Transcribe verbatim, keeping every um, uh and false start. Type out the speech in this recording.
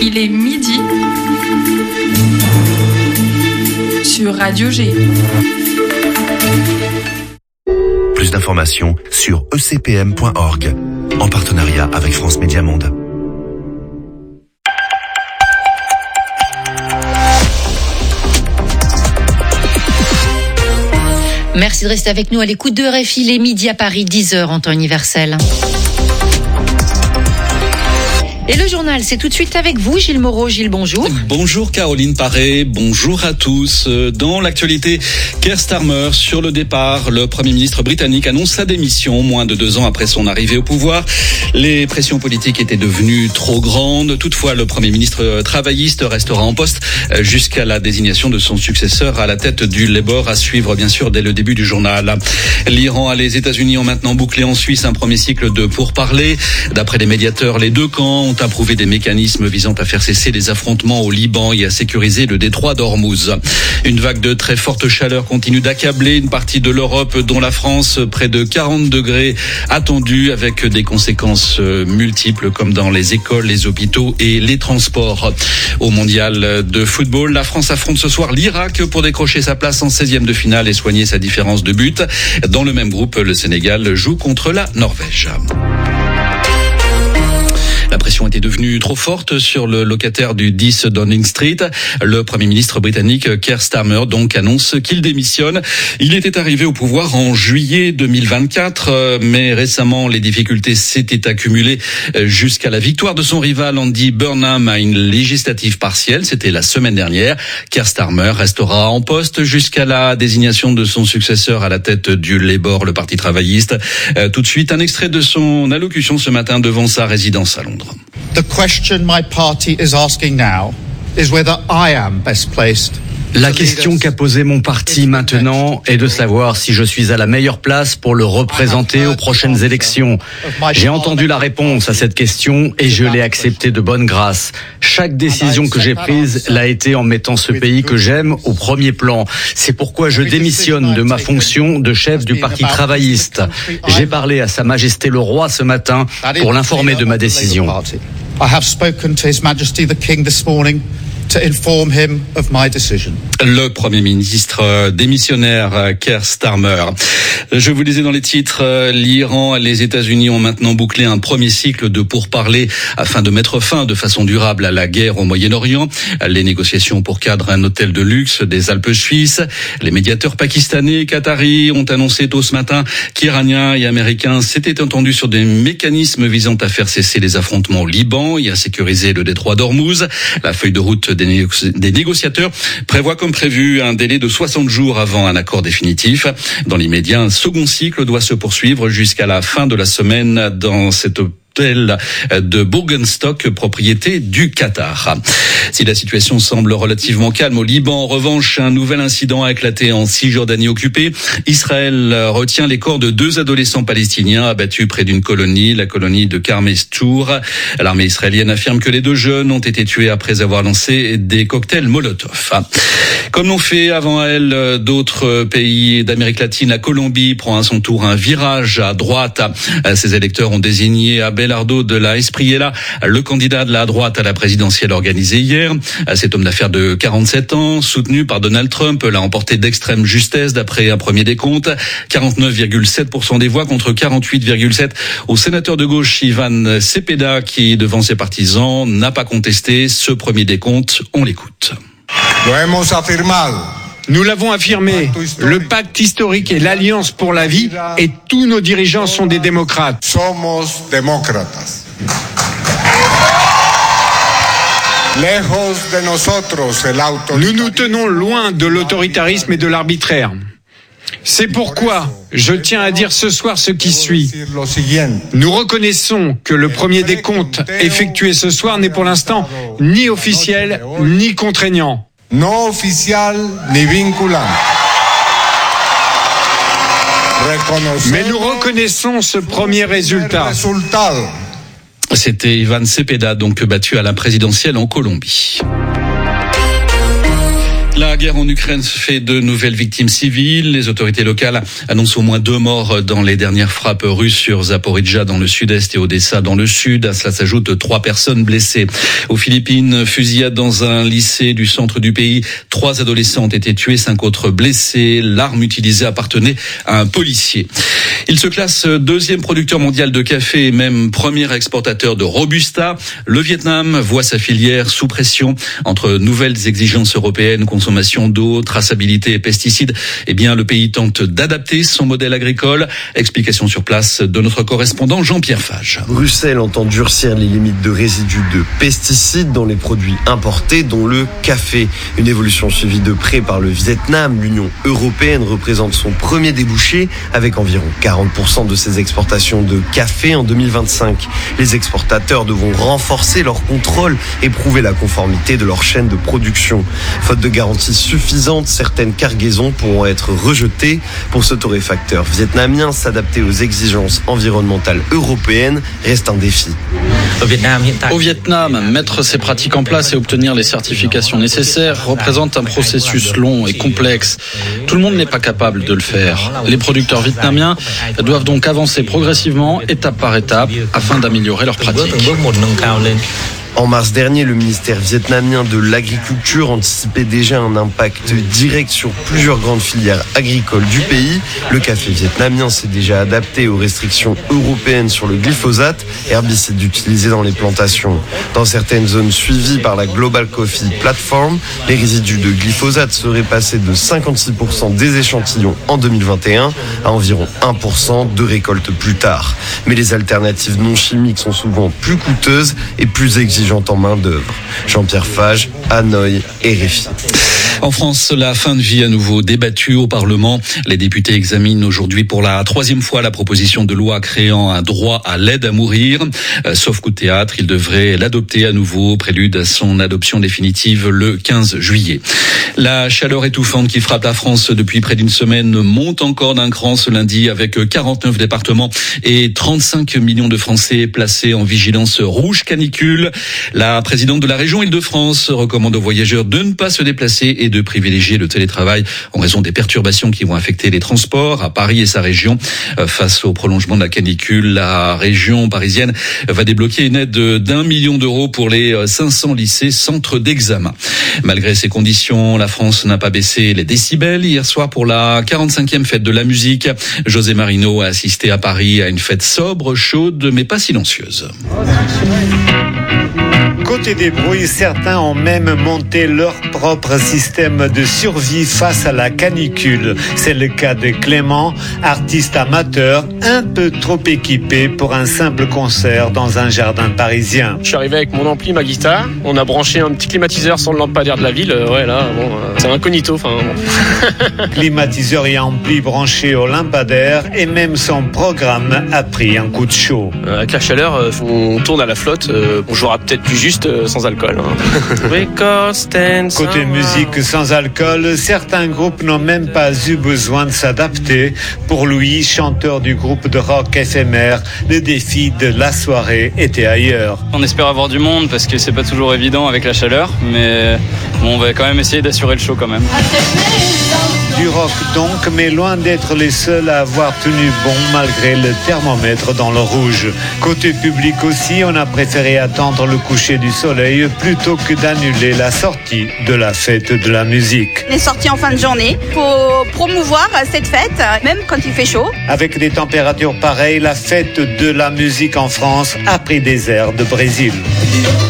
Il est midi sur Radio G. Plus d'informations sur e c p m point org en partenariat avec France Média Monde. Merci de rester avec nous à l'écoute de R F I, les midi à Paris, dix heures en temps universel. Et le journal, c'est tout de suite avec vous, Gilles Moreau. Gilles, bonjour. Bonjour Caroline Paré, bonjour à tous. Dans l'actualité, Keir Starmer sur le départ. Le Premier ministre britannique annonce sa démission moins de deux ans après son arrivée au pouvoir. Les pressions politiques étaient devenues trop grandes. Toutefois, le Premier ministre travailliste restera en poste jusqu'à la désignation de son successeur à la tête du Labour, à suivre bien sûr dès le début du journal. L'Iran et les États-Unis ont maintenant bouclé en Suisse un premier cycle de pourparlers. D'après les médiateurs, les deux camps ont approuvé des mécanismes visant à faire cesser les affrontements au Liban et à sécuriser le détroit d'Ormuz. Une vague de très forte chaleur continue d'accabler une partie de l'Europe, dont la France, près de quarante degrés attendus, avec des conséquences multiples comme dans les écoles, les hôpitaux et les transports. Au mondial de football, la France affronte ce soir l'Irak pour décrocher sa place en seizième de finale et soigner sa différence de but. Dans le même groupe, le Sénégal joue contre la Norvège. La pression était devenue trop forte sur le locataire du dix Downing Street. Le Premier ministre britannique Keir Starmer donc annonce qu'il démissionne. Il était arrivé au pouvoir en juillet deux mille vingt-quatre, mais récemment les difficultés s'étaient accumulées jusqu'à la victoire de son rival Andy Burnham à une législative partielle. C'était la semaine dernière. Keir Starmer restera en poste jusqu'à la désignation de son successeur à la tête du Labour, le parti travailliste. Tout de suite, un extrait de son allocution ce matin devant sa résidence à Londres. The question my party is asking now is whether I am best placed. La question qu'a posée mon parti maintenant est de savoir si je suis à la meilleure place pour le représenter aux prochaines élections. J'ai entendu la réponse à cette question et je l'ai acceptée de bonne grâce. Chaque décision que j'ai prise l'a été en mettant ce pays que j'aime au premier plan. C'est pourquoi je démissionne de ma fonction de chef du parti travailliste. J'ai parlé à Sa Majesté le Roi ce matin pour l'informer de ma décision. I have spoken to His Majesty the King this morning to inform him of my decision. Le Premier ministre démissionnaire Keir Starmer. Je vous disais dans les titres, l'Iran et les États-Unis ont maintenant bouclé un premier cycle de pourparlers afin de mettre fin de façon durable à la guerre au Moyen-Orient. Les négociations pour cadrer un hôtel de luxe des Alpes suisses. Les médiateurs pakistanais et qataris ont annoncé tôt ce matin qu'Iraniens et Américains s'étaient entendus sur des mécanismes visant à faire cesser les affrontements au Liban et à sécuriser le détroit d'Ormuz. La feuille de route des, négo- des négociateurs prévoit comme prévu un délai de soixante jours avant un accord définitif. Dans l'immédiat, un second cycle doit se poursuivre jusqu'à la fin de la semaine dans cette hôtel de Bürgenstock, propriété du Qatar. Si la situation semble relativement calme au Liban, en revanche, un nouvel incident a éclaté en Cisjordanie occupée. Israël retient les corps de deux adolescents palestiniens abattus près d'une colonie, la colonie de Karmestour. L'armée israélienne affirme que les deux jeunes ont été tués après avoir lancé des cocktails Molotov. Comme l'ont fait avant elle d'autres pays d'Amérique latine, la Colombie prend à son tour un virage à droite. Ses électeurs ont désigné Abelardo de la Espriella, le candidat de la droite à la présidentielle organisée hier. Cet homme d'affaires de quarante-sept ans, soutenu par Donald Trump, l'a emporté d'extrême justesse d'après un premier décompte. quarante-neuf virgule sept pour cent des voix contre quarante-huit virgule sept pour cent au sénateur de gauche Ivan Cepeda qui, devant ses partisans, n'a pas contesté ce premier décompte. On l'écoute. Nous l'avons affirmé, le pacte historique et l'Alliance pour la vie et tous nos dirigeants sont des démocrates. Somos demócratas. Nous nous tenons loin de l'autoritarisme et de l'arbitraire. C'est pourquoi je tiens à dire ce soir ce qui suit. Nous reconnaissons que le premier décompte effectué ce soir n'est pour l'instant ni officiel ni contraignant. No oficial ni vinculant. Mais nous reconnaissons ce premier résultat. C'était Ivan Cepeda, donc battu à la présidentielle en Colombie. La guerre en Ukraine fait de nouvelles victimes civiles. Les autorités locales annoncent au moins deux morts dans les dernières frappes russes sur Zaporijjia dans le sud-est et Odessa dans le sud. À cela s'ajoutent trois personnes blessées. Aux Philippines, fusillade dans un lycée du centre du pays. Trois adolescents ont été tués, cinq autres blessés. L'arme utilisée appartenait à un policier. Il se classe deuxième producteur mondial de café et même premier exportateur de Robusta. Le Vietnam voit sa filière sous pression entre nouvelles exigences européennes, consommation d'eau, traçabilité et pesticides. Eh bien, le pays tente d'adapter son modèle agricole. Explication sur place de notre correspondant Jean-Pierre Fage. Bruxelles entend durcir les limites de résidus de pesticides dans les produits importés, dont le café. Une évolution suivie de près par le Vietnam. L'Union européenne représente son premier débouché avec environ quarante pour cent de ses exportations de café en deux mille vingt-cinq. Les exportateurs devront renforcer leur contrôle et prouver la conformité de leur chaîne de production. Faute de garanties suffisantes, certaines cargaisons pourront être rejetées. Pour ce torréfacteur vietnamien, s'adapter aux exigences environnementales européennes reste un défi. Au Vietnam, mettre ces pratiques en place et obtenir les certifications nécessaires représente un processus long et complexe. Tout le monde n'est pas capable de le faire. Les producteurs vietnamiens doivent donc avancer progressivement, étape par étape, afin d'améliorer leurs pratiques. En mars dernier, le ministère vietnamien de l'Agriculture anticipait déjà un impact direct sur plusieurs grandes filières agricoles du pays. Le café vietnamien s'est déjà adapté aux restrictions européennes sur le glyphosate, herbicide utilisé dans les plantations. Dans certaines zones suivies par la Global Coffee Platform, les résidus de glyphosate seraient passés de cinquante-six pour cent des échantillons en deux mille vingt et un à environ un pour cent de récoltes plus tard. Mais les alternatives non chimiques sont souvent plus coûteuses et plus exigeantes en main d'œuvre. Jean-Pierre Fage, Hanoï et R F I. En France, la fin de vie à nouveau débattue au Parlement. Les députés examinent aujourd'hui pour la troisième fois la proposition de loi créant un droit à l'aide à mourir. Euh, sauf coup de théâtre, ils devraient l'adopter à nouveau, prélude à son adoption définitive le quinze juillet. La chaleur étouffante qui frappe la France depuis près d'une semaine monte encore d'un cran ce lundi avec quarante-neuf départements et trente-cinq millions de Français placés en vigilance rouge canicule. La présidente de la région Île-de-France recommande aux voyageurs de ne pas se déplacer et de privilégier le télétravail en raison des perturbations qui vont affecter les transports à Paris et sa région. Face au prolongement de la canicule, la région parisienne va débloquer une aide d'un million d'euros pour les cinq cents lycées centres d'examen. Malgré ces conditions, la France n'a pas baissé les décibels. Hier soir, pour la quarante-cinquième fête de la musique, José Marino a assisté à Paris à une fête sobre, chaude, mais pas silencieuse. Côté des bruits, certains ont même monté leur propre système de survie face à la canicule. C'est le cas de Clément, artiste amateur, un peu trop équipé pour un simple concert dans un jardin parisien. Je suis arrivé avec mon ampli, ma guitare. On a branché un petit climatiseur sur le lampadaire de la ville. Ouais, là, bon, c'est incognito. Enfin, bon. Climatiseur et ampli branchés au lampadaire et même son programme a pris un coup de chaud. Euh, avec la chaleur, on tourne à la flotte. Euh, on jouera peut-être plus juste sans alcool. Hein. Côté musique sans alcool, certains groupes n'ont même pas eu besoin de s'adapter. Pour lui, chanteur du groupe de rock éphémère, le défi de la soirée était ailleurs. On espère avoir du monde parce que c'est pas toujours évident avec la chaleur, mais bon, on va quand même essayer d'assurer le show quand même. Du rock donc, mais loin d'être les seuls à avoir tenu bon malgré le thermomètre dans le rouge. Côté public aussi, on a préféré attendre le coucher du soleil plutôt que d'annuler la sortie de la fête de la musique. On est sorti en fin de journée pour promouvoir cette fête, même quand il fait chaud. Avec des températures pareilles, la fête de la musique en France a pris des airs de Brésil.